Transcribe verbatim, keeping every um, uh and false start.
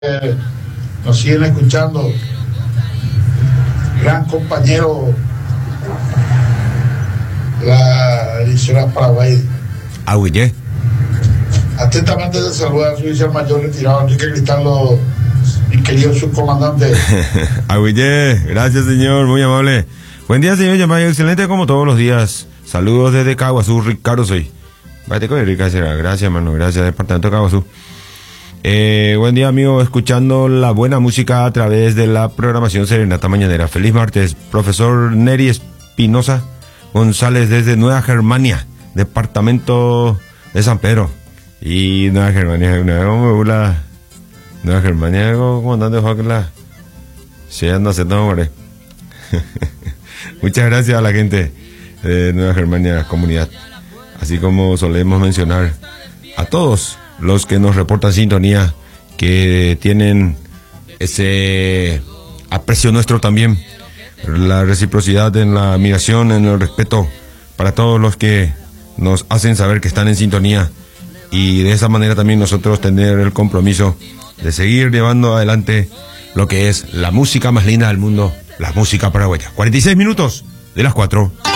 Eh, nos siguen escuchando, gran compañero, la emisora Paraguay. Agüillé. Atentamente se saluda a su vicealmayor retirado Enrique Cristaldo, mi querido subcomandante. Agüillé, gracias señor, muy amable. Buen día señor Yamay, excelente como todos los días. Saludos desde Caguazú, Ricardo soy. Vete con Rica, gracias hermano, gracias departamento de Caguazú. Eh, buen día amigo, escuchando la buena música a través de la programación Serenata Mañanera. Feliz martes, profesor Neri Espinosa González desde Nueva Germania, departamento de San Pedro. Y Nueva Germania, Nueva, Nueva Germania, comandante Joaquín, se anda haciendo, hombre. Muchas gracias a la gente de Nueva Germania, comunidad. Así como solemos mencionar a todos los que nos reportan sintonía, que tienen ese aprecio nuestro también, la reciprocidad en la admiración, en el respeto para todos los que nos hacen saber que están en sintonía, y de esa manera también nosotros tener el compromiso de seguir llevando adelante lo que es la música más linda del mundo, la música paraguaya. cuarenta y seis minutos de las cuatro.